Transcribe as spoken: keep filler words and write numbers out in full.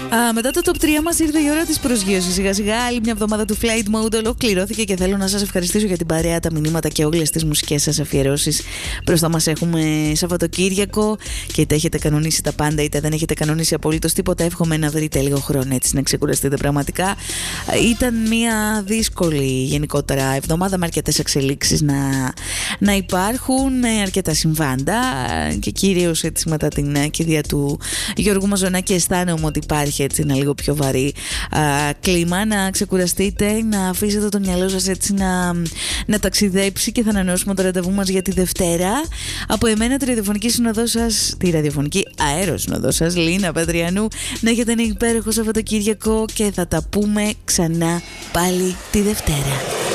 Α, μετά το top τρία μας ήρθε η ώρα της προσγείωσης. Σιγά σιγά άλλη μια εβδομάδα του Flight Mode ολοκληρώθηκε και θέλω να σας ευχαριστήσω για την παρέα, τα μηνύματα και όλες τις μουσικές σας αφιερώσεις. Μπροστά μας έχουμε Σαββατοκύριακο και είτε έχετε κανονίσει τα πάντα είτε δεν έχετε κανονίσει απολύτως τίποτα. Εύχομαι να βρείτε λίγο χρόνο έτσι να ξεκουραστείτε πραγματικά. Ήταν μια δύσκολη γενικότερα εβδομάδα με αρκετές εξελίξεις να, να υπάρχουν, με αρκετά συμβάντα και κυρίως έτσι μετά την κηδεία του Γιώργου Μαζονάκη αισθάνομαι ότι υπάρχει έτσι ένα λίγο πιο βαρύ α, κλίμα. Να ξεκουραστείτε, να αφήσετε το μυαλό σας έτσι να, να ταξιδέψει και θα ανανεώσουμε το ραντεβού μας για τη Δευτέρα. Από εμένα τη ραδιοφωνική συνοδό σας, τη ραδιοφωνική αέροσυνοδό σας, Λίνα Πετριανού, να έχετε ένα υπέροχο Σαββατοκύριακο και θα τα πούμε ξανά πάλι τη Δευτέρα.